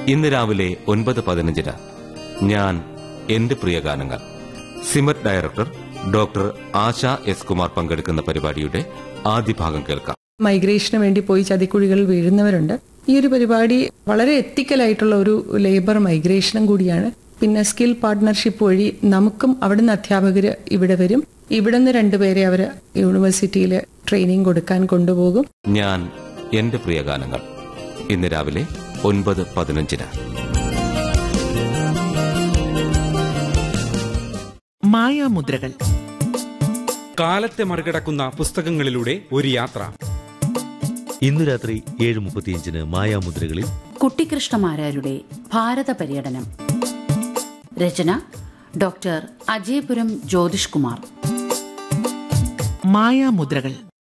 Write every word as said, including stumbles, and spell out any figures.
ഇന്ന് രാവിലെ ഒൻപത് പതിനഞ്ചിന് ഞാൻ എന്റെ പ്രിയ ഗാനങ്ങൾ സിമറ്റ് ഡയറക്ടർ ഡോക്ടർ ആശ എസ് കുമാർ പങ്കെടുക്കുന്ന പരിപാടിയുടെ ആദ്യ ഭാഗം കേൾക്കാം. മൈഗ്രേഷന് വേണ്ടി പോയി ചതിക്കുഴികളിൽ വീഴുന്നവരുണ്ട്. ഈ ഒരു പരിപാടി വളരെ എത്തിക്കലായിട്ടുള്ള ഒരു ലേബർ മൈഗ്രേഷനും കൂടിയാണ്. പിന്നെ സ്കിൽ പാർട്ട്ണർഷിപ്പ് വഴി നമുക്കും അവിടുന്ന് അധ്യാപകർ ഇവിടെ വരും. ഇവിടുന്ന് രണ്ടുപേരെ അവർ യൂണിവേഴ്സിറ്റിയിൽ ട്രെയിനിങ് കൊടുക്കാൻ കൊണ്ടുപോകും. ഞാൻ എന്റെ പ്രിയ ഗാനങ്ങൾ ഇന്ന് രാവിലെ ഒൻപത് പതിനഞ്ചിന്. മായാമുദ്രകൾ. കാലത്തെ മറികടക്കുന്ന പുസ്തകങ്ങളിലൂടെ ഒരു യാത്ര. ഇന്നു രാത്രി ഏഴ് മുപ്പത്തിയഞ്ചിന് മായാമുദ്രകളിൽ കുട്ടിക്കൃഷ്ണമാരാരുടെ ഭാരത പര്യടനം. രചന ഡോക്ടർ അജയപുരം ജ്യോതിഷ് കുമാർ. മായാമുദ്രകൾ